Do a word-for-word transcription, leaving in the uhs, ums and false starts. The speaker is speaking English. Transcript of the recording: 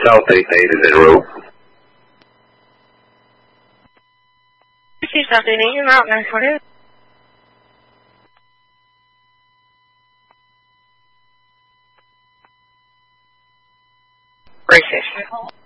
South eight eight is en route. South eight eight, you're out nine forty. Brace station.